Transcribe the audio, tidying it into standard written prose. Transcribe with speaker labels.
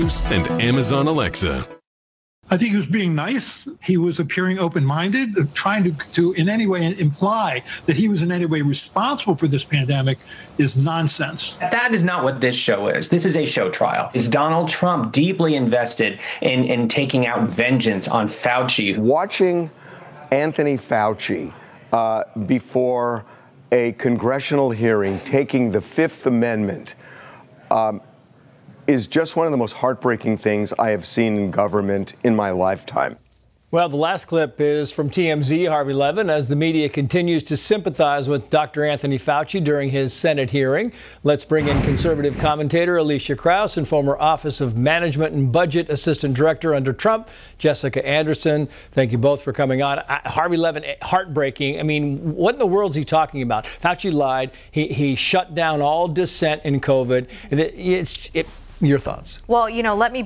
Speaker 1: News and Amazon Alexa.
Speaker 2: I think he was being nice. He was appearing open-minded, trying to in any way imply that he was in any way responsible for this pandemic is nonsense.
Speaker 3: That is not what this show is. This is a show trial. Is Donald Trump deeply invested in taking out vengeance on Fauci?
Speaker 4: Watching Anthony Fauci before a congressional hearing taking the Fifth Amendment is just one of the most heartbreaking things I have seen in government in my lifetime.
Speaker 5: Well, the last clip is from TMZ, Harvey Levin, as the media continues to sympathize with Dr. Anthony Fauci during his Senate hearing. Let's bring in conservative commentator Alicia Krause and former Office of Management and Budget Assistant Director under Trump, Jessica Anderson. Thank you both for coming on. Harvey Levin, heartbreaking. I mean, what in the world is he talking about? Fauci lied. He shut down all dissent in COVID. Your thoughts?
Speaker 6: Well, let me